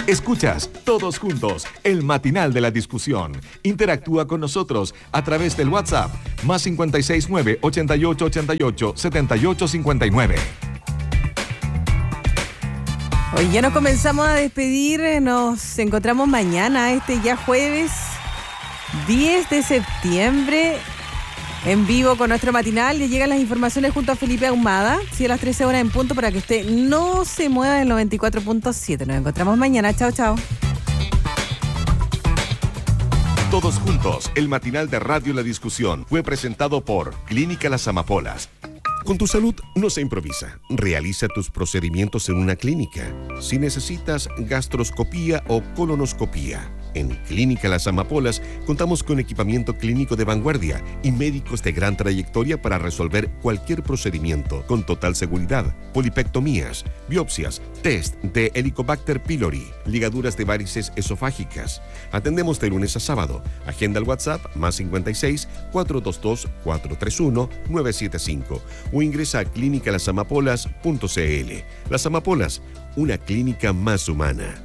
Escuchas Todos Juntos, el matinal de la discusión. Interactúa con nosotros a través del WhatsApp, más 569-8888-7859. Hoy ya nos comenzamos a despedir, nos encontramos mañana, ya jueves 10 de septiembre, en vivo con nuestro matinal. Le llegan las informaciones junto a Felipe Ahumada, a las 13 horas en punto, para que usted no se mueva del 94.7. Nos encontramos mañana, chao, chao. Todos Juntos, el matinal de Radio La Discusión, fue presentado por Clínica Las Amapolas. Con tu salud no se improvisa. Realiza tus procedimientos en una clínica. Si necesitas gastroscopía o colonoscopía, en Clínica Las Amapolas contamos con equipamiento clínico de vanguardia y médicos de gran trayectoria para resolver cualquier procedimiento con total seguridad. Polipectomías, biopsias, test de Helicobacter pylori, ligaduras de varices esofágicas. Atendemos de lunes a sábado. Agenda al WhatsApp más 56 422 431 975 o ingresa a clinicalasamapolas.cl. Las Amapolas, una clínica más humana.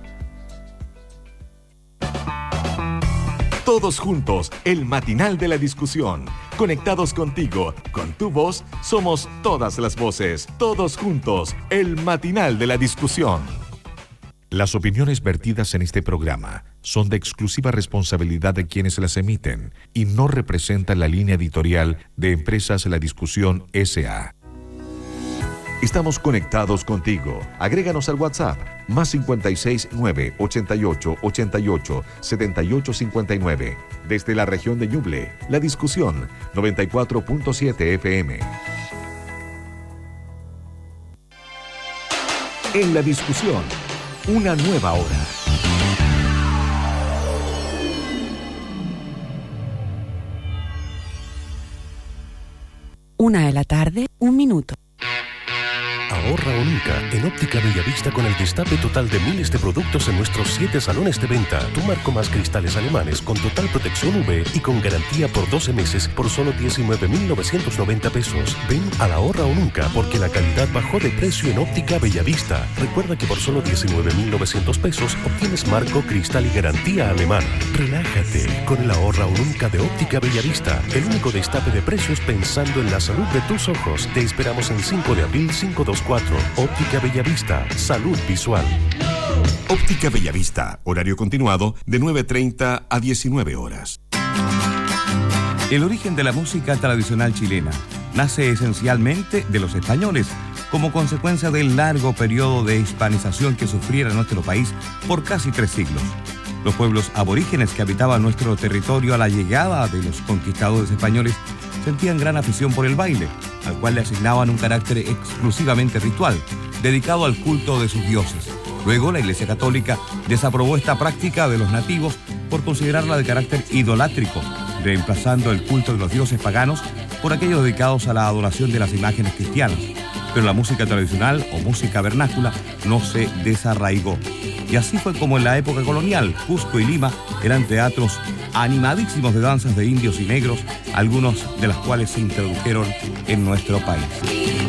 Todos juntos, el matinal de la discusión. Conectados contigo, con tu voz, somos todas las voces. Todos juntos, el matinal de la discusión. Las opiniones vertidas en este programa son de exclusiva responsabilidad de quienes las emiten y no representan la línea editorial de Empresas La Discusión S.A. Estamos conectados contigo. Agréganos al WhatsApp, más 56 988 88 78 59. Desde la región de Ñuble, La Discusión, 94.7 FM. En La Discusión, una nueva hora. 1:01 p.m. Ahorra o nunca en Óptica Bellavista con el destape total de miles de productos en nuestros 7 salones de venta. Tu marco más cristales alemanes con total protección UV y con garantía por 12 meses por solo 19.990 pesos. Ven a la Ahorra o nunca porque la calidad bajó de precio en Óptica Bellavista. Recuerda que por solo 19.900 pesos obtienes marco, cristal y garantía alemana. Relájate con el Ahorra o nunca de Óptica Bellavista. El único destape de precios pensando en la salud de tus ojos. Te esperamos en 5 de abril 524. Óptica Bellavista, salud visual. Óptica Bellavista, horario continuado de 9:30 a 19 horas. El origen de la música tradicional chilena nace esencialmente de los españoles, como consecuencia del largo periodo de hispanización que sufriera nuestro país por casi 3 siglos. Los pueblos aborígenes que habitaban nuestro territorio a la llegada de los conquistadores españoles sentían gran afición por el baile, al cual le asignaban un carácter exclusivamente ritual, dedicado al culto de sus dioses. Luego, la Iglesia Católica desaprobó esta práctica de los nativos por considerarla de carácter idolátrico, reemplazando el culto de los dioses paganos por aquellos dedicados a la adoración de las imágenes cristianas. Pero la música tradicional o música vernácula no se desarraigó. Y así fue como en la época colonial, Cusco y Lima eran teatros animadísimos de danzas de indios y negros, algunos de las cuales se introdujeron en nuestro país.